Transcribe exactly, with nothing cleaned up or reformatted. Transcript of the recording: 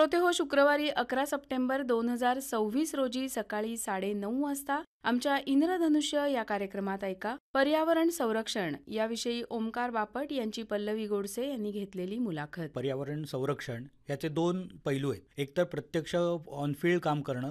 श्रोतेहो, शुक्रवारी अकरा सप्टेंबर दोन हजार सव्वीस रोजी सकाळी साडेनऊ वाजता आमच्या इंद्रधनुष्य या कार्यक्रमात ऐका पर्यावरण संरक्षण याविषयी ओमकार बापट यांची पल्लवी गोडसे यांनी घेतलेली मुलाखत. पर्यावरण संरक्षण याचे दोन पैलू आहेत. एक तर प्रत्यक्ष ऑनफिल्ड काम करणं